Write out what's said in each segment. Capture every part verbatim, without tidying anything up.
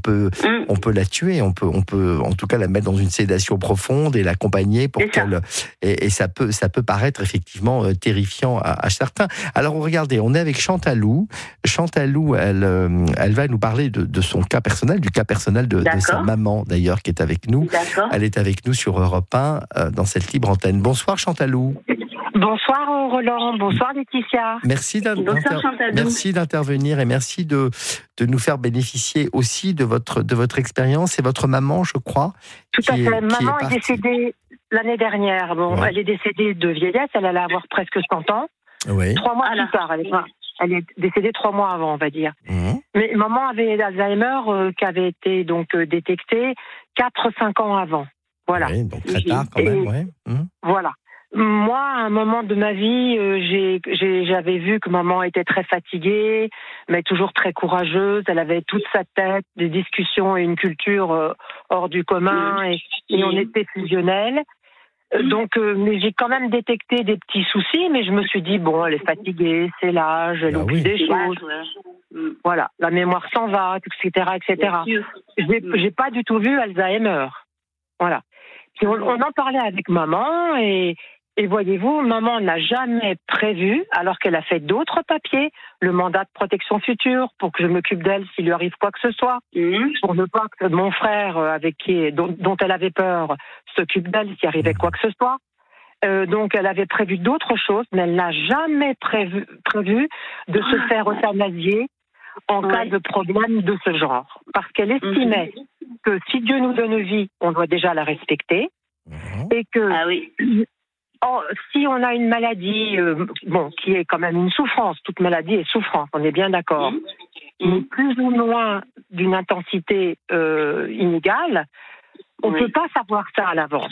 peut, Mm. on peut la tuer, on peut, on peut en tout cas la mettre dans une sédation profonde et l'accompagner pour C'est ça. qu'elle. Et, et ça peut, ça peut paraître effectivement euh, terrifiant à, à certains. Alors regardez, on est avec Chantalou. Chantalou, elle, euh, elle va nous parler de, de son cas personnel, du cas personnel de, de sa D'accord. maman d'ailleurs qui est avec nous. D'accord. Elle est avec nous sur Europe un euh, dans cette libre antenne. Bonsoir Chantalou. Bonsoir Roland, bonsoir Laetitia. Merci, d'in- Bonsoir, d'inter- Chantalou. merci d'intervenir et merci de, de nous faire bénéficier aussi de votre, de votre expérience. C'est votre maman, je crois. Tout à qui fait. est- qui Maman est est, partie. décédée l'année dernière. Bon, Ouais. elle est décédée de vieillesse, elle allait avoir presque cent ans. Oui. Trois mois Ah là. plus tard, elle est, elle est décédée trois mois avant, on va dire. Mmh. Mais maman avait l'Alzheimer euh, qui avait été donc euh, détecté quatre cinq ans avant. Voilà. Oui, donc très Et- tard quand même, et- ouais. Mmh. Voilà. Moi, à un moment de ma vie, euh, j'ai, j'ai, j'avais vu que maman était très fatiguée, mais toujours très courageuse. Elle avait toute sa tête, des discussions et une culture euh, hors du commun, et, et on était fusionnels. Euh, Donc, euh, mais j'ai quand même détecté des petits soucis, mais je me suis dit, bon, elle est fatiguée, c'est l'âge, elle Bah oublie oui. des C'est choses. l'âge, ouais. Mm. Voilà, la mémoire s'en va, et cetera, et cetera. Bien sûr. J'ai, j'ai pas du tout vu Alzheimer. Voilà. Puis on, on en parlait avec maman et, et voyez-vous, maman n'a jamais prévu, alors qu'elle a fait d'autres papiers, le mandat de protection future pour que je m'occupe d'elle s'il lui arrive quoi que ce soit, Mm. pour ne pas que mon frère, euh, avec qui, dont, dont elle avait peur, s'occupe d'elle s'il arrivait quoi que ce soit. Euh, donc elle avait prévu d'autres choses, mais elle n'a jamais prévu, prévu de se faire euthanasier en Ouais. cas de problème de ce genre. Parce qu'elle estimait que si Dieu nous donne vie, on doit déjà la respecter, Mmh. et que Ah oui. oh, si on a une maladie, euh, bon, qui est quand même une souffrance, toute maladie est souffrance, on est bien d'accord, Mm. mais plus ou moins d'une intensité euh, inégale, on ne Oui. peut pas savoir ça à l'avance.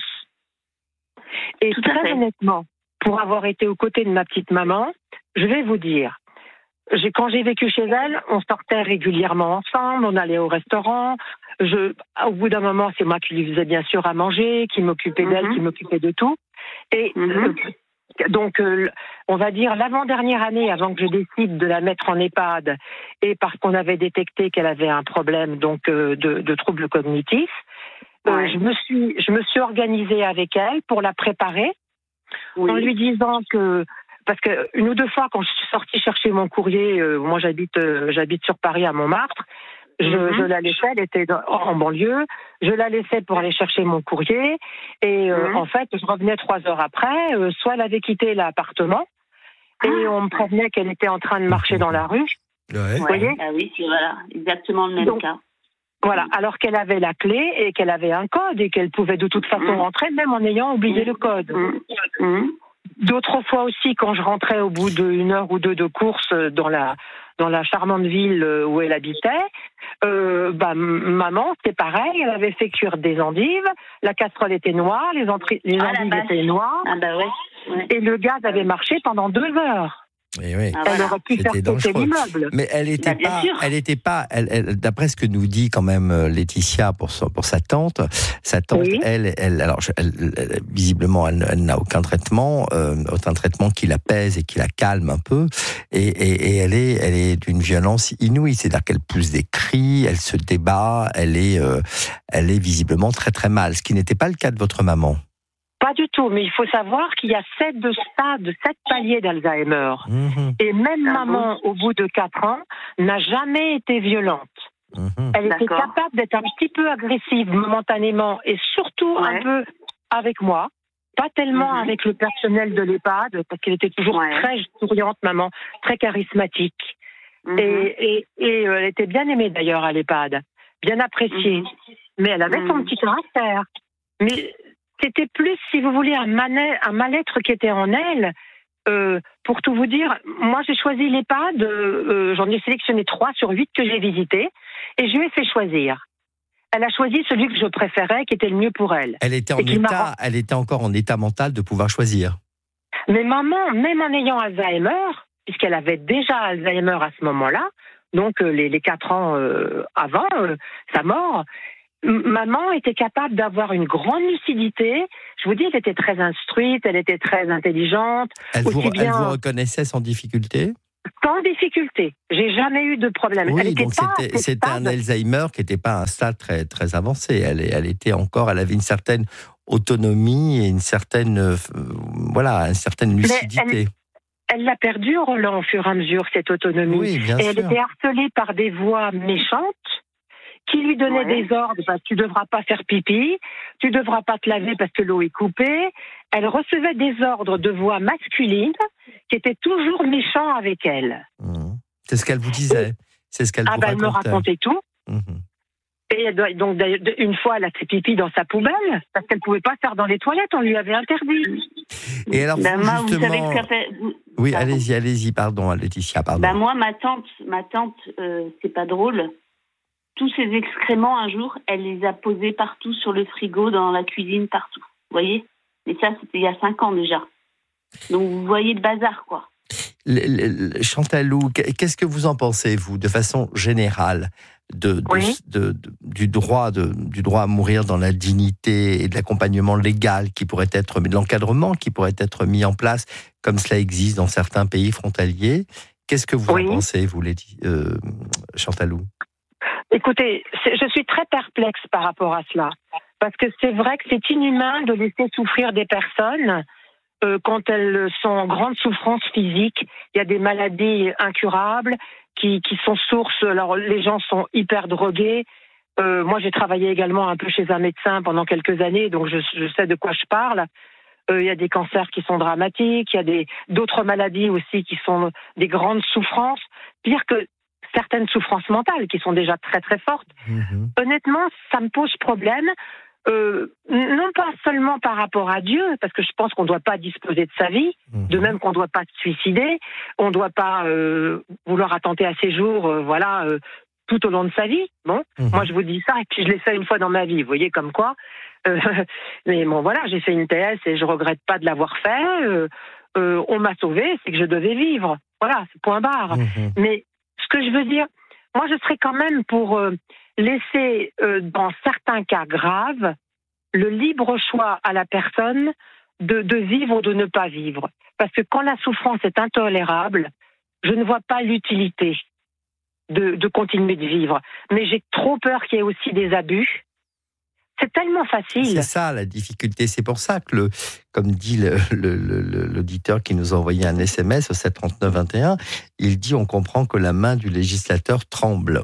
Et Tout à très fait. honnêtement, pour avoir été aux côtés de ma petite maman, je vais vous dire, j'ai, quand j'ai vécu chez elle, on sortait régulièrement ensemble, on allait au restaurant. Je, au bout d'un moment, c'est moi qui lui faisais bien sûr à manger, qui m'occupais d'elle, Mhm. qui m'occupait de tout. Et Mhm. euh, donc, euh, on va dire l'avant-dernière année, avant que je décide de la mettre en EHPAD, et parce qu'on avait détecté qu'elle avait un problème donc euh, de, de troubles cognitifs, euh, Ouais. je me suis, je me suis organisée avec elle pour la préparer Oui. en lui disant que, parce que une ou deux fois quand je suis sortie chercher mon courrier, euh, moi j'habite euh, j'habite sur Paris à Montmartre, je, Mhm. je la laissais, elle était dans- en banlieue, je la laissais pour aller chercher mon courrier et euh, Mhm. en fait je revenais trois heures après, euh, soit elle avait quitté l'appartement et Ah. on me prévenait qu'elle était en train de marcher dans la rue, Ouais. Ouais. voyez Ah oui, c'est voilà, exactement le même Donc, cas. voilà, alors qu'elle avait la clé et qu'elle avait un code et qu'elle pouvait de toute façon Mhm. rentrer même en ayant oublié le code. Mm. Mm. D'autres fois aussi, quand je rentrais au bout d'une heure ou deux de course dans la dans la charmante ville où elle habitait, euh, bah, m- maman, c'était pareil, elle avait fait cuire des endives, la casserole était noire, les, entri- les Ah, la endives vache. étaient noires, Ah bah ouais. ouais. et le gaz avait marché pendant deux heures. Et oui. Ah, Elle voilà. aurait pu faire C'était sauter dangereux. l'immeuble. Mais elle était Bah, bien pas, sûr. elle était pas, elle, elle- d'après ce que nous dit quand même euh, Laetitia pour son- pour sa tante, sa tante, Oui. elle, elle, alors je- elle- elle- visiblement elle, elle n'a aucun traitement, euh, aucun traitement qui l'apaise et qui la calme un peu, et, et, et elle est, elle est d'une violence inouïe, c'est-à-dire qu'elle pousse des cris, elle se débat, elle est, euh, elle est visiblement très très mal, ce qui n'était pas le cas de votre maman. Pas du tout, mais il faut savoir qu'il y a sept de stades, sept paliers d'Alzheimer. Mhm, Et même Ah maman, au bout de quatre ans, n'a jamais été violente. mhm. Elle était D'accord. capable d'être un petit peu agressive momentanément et surtout Ouais. un peu avec moi. Pas tellement Mhm. avec le personnel de l'EHPAD, parce qu'elle était toujours Ouais. très souriante, maman, très charismatique. Mhm. Et, et, et euh, elle était bien aimée d'ailleurs à l'EHPAD, bien appréciée. Mhm. Mais elle avait son Mhm. petit caractère. Mais c'était plus, si vous voulez, un, mal- un mal-être qui était en elle. Euh, pour tout vous dire, moi j'ai choisi l'EHPAD, euh, euh, j'en ai sélectionné trois sur huit que j'ai visités, et je lui ai fait choisir. Elle a choisi celui que je préférais, qui était le mieux pour elle. Elle était en Et qui m'a état, elle était encore en état mental de pouvoir choisir. Mais maman, même en ayant Alzheimer, puisqu'elle avait déjà Alzheimer à ce moment-là, donc euh, les, les quatre ans euh, avant euh, sa mort, m- maman était capable d'avoir une grande lucidité. Je vous dis, elle était très instruite, elle était très intelligente. Elle Aussi vous, bien- elle vous reconnaissait sans difficulté. Sans difficulté. J'ai jamais eu de problème. Oui, elle était donc pas c'était, c'était un stable. Alzheimer qui n'était pas à un stade très, très avancé. Elle, elle était encore, elle avait une certaine autonomie et une certaine, euh, voilà, une certaine lucidité. Elle l'a perdue, Roland, au fur et à mesure, cette autonomie. Oui, bien et sûr. elle était harcelée par des voix méchantes qui lui donnaient Ouais. des ordres. Bah, tu devras pas faire pipi, tu devras pas te laver parce que l'eau est coupée. Elle recevait des ordres de voix masculines qui étaient toujours méchants avec elle. Mmh. C'est ce qu'elle vous disait. C'est ce qu'elle Ah vous bah, elle me racontait. racontait tout. Mmh. Et elle doit- donc d'ailleurs, une fois, elle a fait pipi dans sa poubelle parce qu'elle pouvait pas faire dans les toilettes. On lui avait interdit. Et alors, Ben, vous, moi, vous savez justement... que ça fait. vous- Oui, Pardon. allez-y, allez-y, pardon, Laetitia, pardon. Ben, moi, ma tante, ma tante, euh, c'est pas drôle. Tous ces excréments, un jour, elle les a posés partout sur le frigo, dans la cuisine, partout. Vous voyez? Mais ça, c'était il y a cinq ans déjà. Donc, vous voyez le bazar, quoi. Le- le- le- Chantalou, qu'est-ce que vous en pensez, vous, de façon générale, de, de- Oui. de- de- du, droit de, du droit à mourir dans la dignité et de l'accompagnement légal qui pourrait être, mais de l'encadrement qui pourrait être mis en place, comme cela existe dans certains pays frontaliers? Qu'est-ce que vous Oui. en pensez, vous, Laeti- euh, Chantalou? Écoutez, c'est- je suis très perplexe par rapport à cela. Parce que c'est vrai que c'est inhumain de laisser souffrir des personnes euh, quand elles sont en grande souffrance physique. Il y a des maladies incurables qui, qui sont sources. Alors, les gens sont hyper drogués. Euh, moi, j'ai travaillé également un peu chez un médecin pendant quelques années, donc je, je sais de quoi je parle. Euh, il y a des cancers qui sont dramatiques, il y a des, d'autres maladies aussi qui sont des grandes souffrances. Pire que certaines souffrances mentales qui sont déjà très très fortes. Mhm. Honnêtement, ça me pose problème, euh, non pas seulement par rapport à Dieu, parce que je pense qu'on ne doit pas disposer de sa vie, Mhm. de même qu'on ne doit pas se suicider, on ne doit pas euh, vouloir attenter à ses jours, euh, voilà, euh, tout au long de sa vie. Bon, Mhm. moi je vous dis ça, et puis je l'ai fait une fois dans ma vie, vous voyez, comme quoi. Euh, mais bon, voilà, j'ai fait une T S et je regrette pas de l'avoir fait. Euh, euh, on m'a sauvé, c'est que je devais vivre. Voilà, c'est point barre. Mhm. Mais ce que je veux dire, moi, je serais quand même pour euh, laisser, euh, dans certains cas graves, le libre choix à la personne de, de vivre ou de ne pas vivre. Parce que quand la souffrance est intolérable, je ne vois pas l'utilité de, de continuer de vivre. Mais j'ai trop peur qu'il y ait aussi des abus. C'est tellement facile. C'est ça la difficulté. C'est pour ça que, le, comme dit le, le, le, l'auditeur qui nous a envoyé un S M S au sept trente-neuf vingt et un, il dit on comprend que la main du législateur tremble.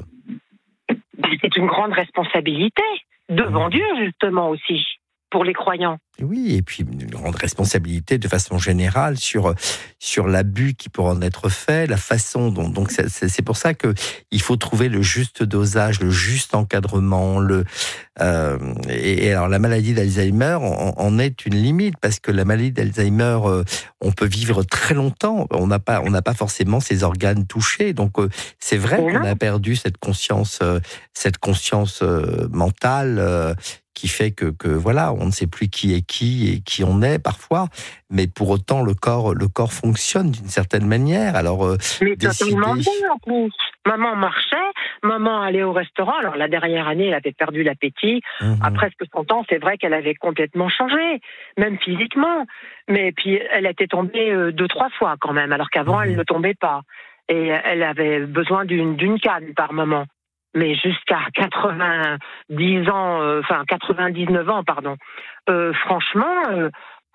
C'est une grande responsabilité devant Dieu, justement, aussi, pour les croyants. Oui, et puis une grande responsabilité de façon générale sur, sur l'abus qui pourrait en être fait, la façon dont... Donc c'est, c'est pour ça qu'il faut trouver le juste dosage, le juste encadrement. Le, euh, et, et alors la maladie d'Alzheimer en, en est une limite, parce que la maladie d'Alzheimer, euh, on peut vivre très longtemps, on n'a pas, on n'a pas forcément ses organes touchés. Donc euh, c'est vrai Mmh. qu'on a perdu cette conscience, euh, cette conscience euh, mentale euh, qui fait que, que voilà, on ne sait plus qui est qui et qui on est parfois, mais pour autant le corps, le corps fonctionne d'une certaine manière. Alors euh, Mais décider... totalement bien, en plus. Maman marchait, maman allait au restaurant. Alors la dernière année, elle avait perdu l'appétit. Mhm. À presque cent ans, c'est vrai qu'elle avait complètement changé, même physiquement. Mais puis elle était tombée euh, deux, trois fois quand même, alors qu'avant, Mhm. elle ne tombait pas. Et elle avait besoin d'une, d'une canne par moment. Mais jusqu'à quatre-vingt-dix ans, euh, enfin quatre-vingt-dix-neuf ans, pardon. Euh, franchement, euh,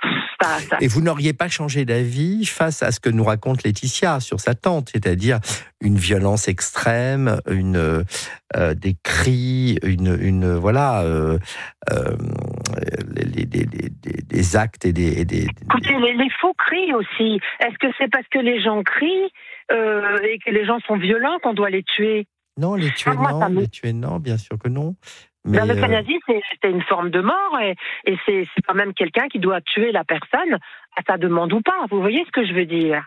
ça, ça, Et vous n'auriez pas changé d'avis face à ce que nous raconte Laetitia sur sa tante, c'est-à-dire une violence extrême, une, euh, des cris, une, une voilà, euh, euh, les, les, les, les, des actes et des... Et des Écoutez, les, les faux cris aussi. Est-ce que c'est parce que les gens crient euh, et que les gens sont violents qu'on doit les tuer? Non, les tuer, Ah, moi, non, ça me- les tuer, non, bien sûr que non. Mais, Dans euh, l'euthanasie, c'est, c'est une forme de mort et, et c'est, c'est quand même quelqu'un qui doit tuer la personne à sa demande ou pas. Vous voyez ce que je veux dire?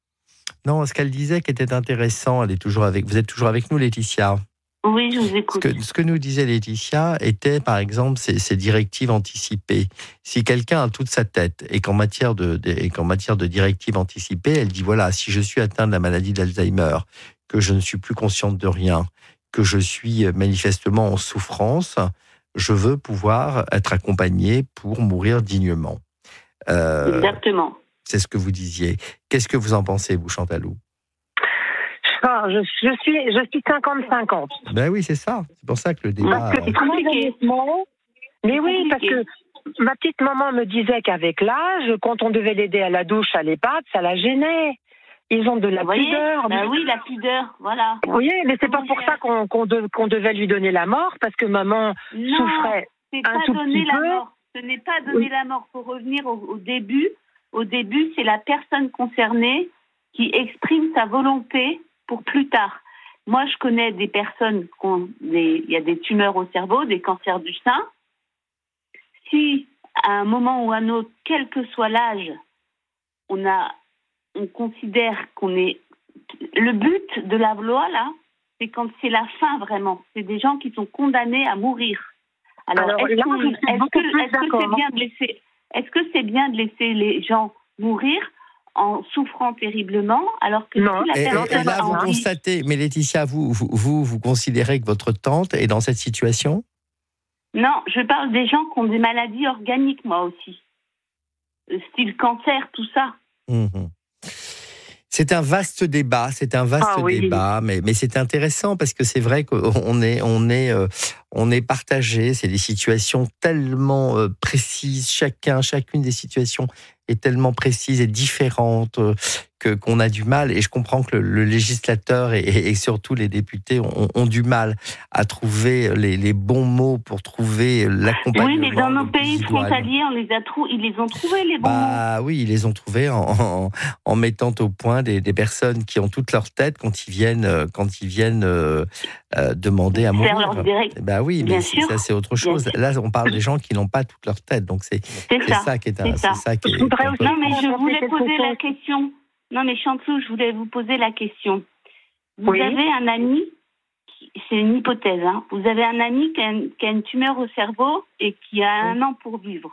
non, ce qu'elle disait qui était intéressant, elle est toujours avec, vous êtes toujours avec nous, Laetitia. Oui, je vous Ce écoute. que, ce que nous disait Laetitia était, par exemple, ces, ces directives anticipées. Si quelqu'un a toute sa tête et qu'en matière de, de, et qu'en matière de directives anticipées, elle dit voilà, si je suis atteint de la maladie d'Alzheimer, que je ne suis plus consciente de rien, que je suis manifestement en souffrance, je veux pouvoir être accompagnée pour mourir dignement. Euh, Exactement. c'est ce que vous disiez. Qu'est-ce que vous en pensez, vous, Chantalou? Non, je, je suis, je suis cinquante cinquante. Ben oui, c'est ça. C'est pour ça que le débat. Parce que c'est compliqué. Mais oui, parce que ma petite maman me disait qu'avec l'âge, quand on devait l'aider à la douche, à l'EHPAD, ça la gênait. Ils ont de la Vous voyez, pudeur. bah oui, la pudeur, voilà. Vous voyez, mais c'est pas pour ça qu'on qu'on de, qu'on devait lui donner la mort, parce que maman non, souffrait c'est un pas tout donner petit la peu. mort. Ce n'est pas donner Oui. la mort. Pour revenir au, au début, au début, c'est la personne concernée qui exprime sa volonté pour plus tard. Moi, je connais des personnes qui ont des, il y a des tumeurs au cerveau, des cancers du sein. Si, à un moment ou un autre, quel que soit l'âge, on a, on considère qu'on est, le but de la loi, là, c'est quand c'est la fin vraiment. C'est des gens qui sont condamnés à mourir. Alors, Alors, est-ce, là, qu'on- je suis est-ce beaucoup que, plus est-ce que d'accord. c'est bien de laisser, est-ce que c'est bien de laisser les gens mourir en souffrant terriblement, alors que Non. si la Et, et- personne et là, a vous envie- constatez, mais Laetitia, vous, vous, vous, vous considérez que votre tante est dans cette situation? Non, je parle des gens qui ont des maladies organiques, moi aussi. Euh, Style cancer, tout ça. Mhm. C'est un vaste débat, c'est un vaste Ah oui. débat, mais, mais c'est intéressant parce que c'est vrai qu'on est, on est, euh, on est partagé. C'est des situations tellement euh, précises, chacun, chacune des situations est tellement précise et différente euh, que qu'on a du mal. Et je comprends que le, le législateur et, et surtout les députés ont, ont du mal à trouver les, les bons mots pour trouver l'accompagnement. Oui, mais dans nos le plus pays idoine. frontaliers, on les a trou- ils les ont trouvés, les bons mots. Bah oui, ils les ont trouvés en, en, en mettant au point des, des personnes qui ont toute leur tête quand ils viennent, euh, quand ils viennent euh, euh, demander à Faire mourir. leur direct. Bah oui, Bien mais sûr. ça c'est autre chose. Bien Là, on parle des gens qui n'ont pas toute leur tête, donc c'est C'est c'est ça. ça qui est un, c'est ça. c'est ça qui est. Je voudrais qu'on aussi- peut- Non, mais je raconter voulais quelque poser la chose. question. Non, mais Chanteloup, je voulais vous poser la question. Vous Oui. avez un ami, qui- c'est une hypothèse, hein, vous avez un ami qui a, une, qui a une tumeur au cerveau et qui a un an pour vivre,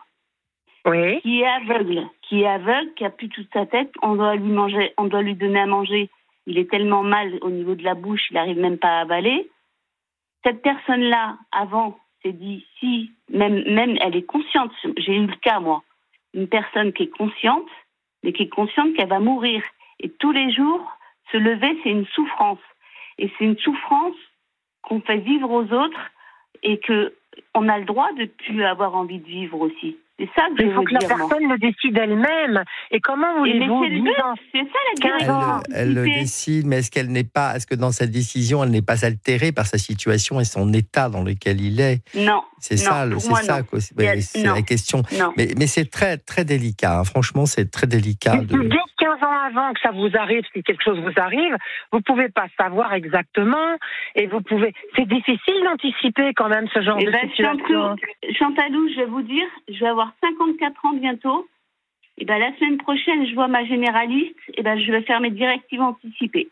Oui. qui est aveugle, qui est aveugle, qui a plus toute sa tête, on doit lui manger, on doit lui donner à manger. Il est tellement mal au niveau de la bouche, il n'arrive même pas à avaler. Cette personne-là, avant, s'est dit, si, même, même elle est consciente, j'ai eu le cas, moi, une personne qui est consciente, mais qui est consciente qu'elle va mourir. Et tous les jours, se lever, c'est une souffrance. Et c'est une souffrance qu'on fait vivre aux autres et qu'on a le droit de ne plus avoir envie de vivre aussi. C'est ça que je Il faut veux que la dire, moi. personne le décide elle-même. Et comment Et mais voulez-vous c'est le but, c'est ça la quinze Elle, ans. direction. elle le décide, mais est-ce qu'elle n'est pas, est-ce que dans sa décision, elle n'est pas altérée par sa situation et son état dans lequel il est? Non, C'est non, ça, le- pour c'est moi, ça, non. quoi. C'est, Il y a- ouais, c'est non. la question. non. Mais, mais c'est très, très délicat. hein. Franchement, c'est très délicat. De... dix quinze ans avant que ça vous arrive, si quelque chose vous arrive, vous pouvez pas savoir exactement. Et vous pouvez. C'est difficile d'anticiper quand même ce genre Eh de ben, situation. Chantalou, Chantalou, je vais vous dire, je vais avoir cinquante-quatre ans bientôt. Et ben, la semaine prochaine, je vois ma généraliste. Et ben, je vais faire mes directives anticipées.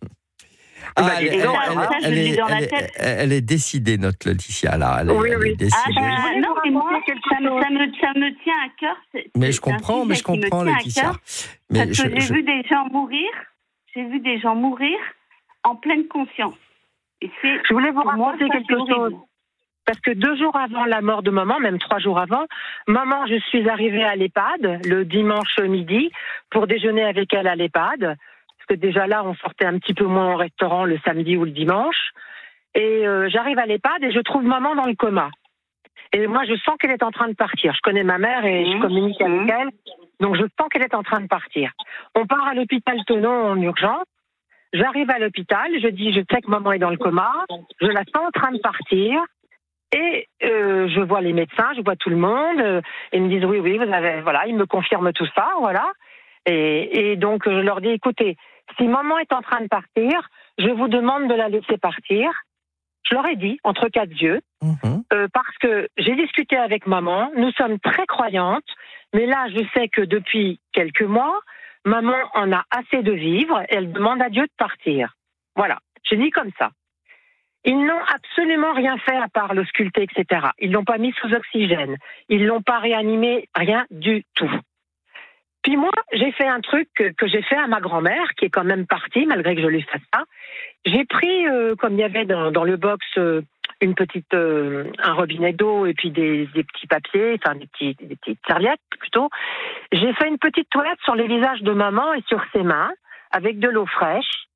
Ah, bah, elle, dis elle- donc, elle- ça, je elle l'ai est, dans la elle est- tête. elle est décidée, notre Laetitia, là. Elle est, Oui, elle oui. est Ah, décidée. ben, voulais non, vous mais moi, raconter quelque ça, me- chose. ça, me, ça me tient à cœur. C'est- mais c'est je un comprends, mais je sujet qui me comprends, tient à Laetitia. cœur, Mais Parce je, que j'ai je- vu des gens mourir. J'ai vu des gens mourir en pleine conscience. Et c'est, Je voulais vous pour moi, raconter ça, quelque c'est horrible. chose. Parce que deux jours avant la mort de maman, même trois jours avant, maman, je suis arrivée à l'EHPAD le dimanche midi pour déjeuner avec elle à l'EHPAD. Parce que déjà là, on sortait un petit peu moins au restaurant le samedi ou le dimanche. Et euh, j'arrive à l'EHPAD et je trouve maman dans le coma. Et moi, je sens qu'elle est en train de partir. Je connais ma mère et je Mmh. communique avec Mmh. elle. Donc, je sens qu'elle est en train de partir. On part à l'hôpital Tenon en urgence. J'arrive à l'hôpital. Je dis, je sais que maman est dans le coma. Je la sens en train de partir. Et euh, je vois les médecins, je vois tout le monde. Euh, ils me disent, oui, oui, vous avez... Voilà, ils me confirment tout ça, voilà. Et, et donc, je leur dis, écoutez, si maman est en train de partir, je vous demande de la laisser partir. Je leur ai dit, entre quatre yeux, Mhm. euh, parce que j'ai discuté avec maman, nous sommes très croyantes, mais là, je sais que depuis quelques mois, maman en a assez de vivre, et elle demande à Dieu de partir. Voilà, j'ai dit comme ça. Ils n'ont absolument rien fait à part l'ausculter, et cetera. Ils l'ont pas mis sous oxygène, ils l'ont pas réanimé, rien du tout. Puis moi, j'ai fait un truc que, que j'ai fait à ma grand-mère, qui est quand même partie, malgré que je lui fasse ça. J'ai pris, euh, comme il y avait dans, dans le box, euh, une petite, euh, un robinet d'eau et puis des, des petits papiers, enfin des, petits, des petites serviettes plutôt. J'ai fait une petite toilette sur les visages de maman et sur ses mains, avec de l'eau fraîche.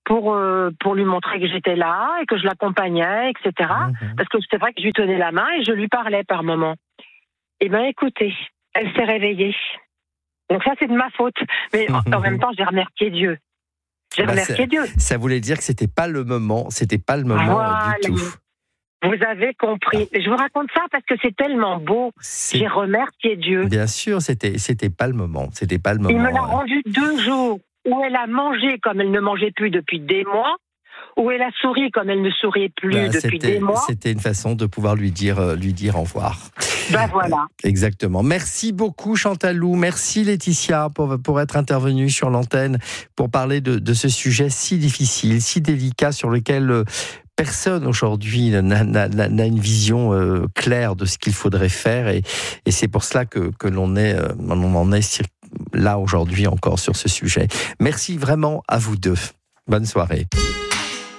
pour euh, pour lui montrer que j'étais là et que je l'accompagnais, et cetera. Mmh. Parce que c'est vrai que je lui tenais la main et je lui parlais par moments. Eh bien, écoutez, elle s'est réveillée. Donc ça, c'est de ma faute. Mais en, en même temps, j'ai remercié Dieu. J'ai bah remercié Dieu. Ça voulait dire que c'était pas le moment, c'était pas le moment voilà. du tout. Vous avez compris. Je vous raconte ça parce que c'est tellement beau. C'est... J'ai remercié Dieu. Bien sûr, c'était c'était pas le moment. C'était pas le moment. Il me l'a rendu deux jours où elle a mangé comme elle ne mangeait plus depuis des mois, où elle a souri comme elle ne souriait plus bah, depuis des mois. C'était une façon de pouvoir lui dire lui dire au revoir. Ben voilà. Euh, exactement. Merci beaucoup Chantal Lou. Merci Laetitia pour pour être intervenue sur l'antenne pour parler de de ce sujet si difficile, si délicat sur lequel euh, personne aujourd'hui n'a, n'a, n'a une vision euh, claire de ce qu'il faudrait faire et, et c'est pour cela que, que l'on, est, euh, on en est là aujourd'hui encore sur ce sujet. Merci vraiment à vous deux. Bonne soirée.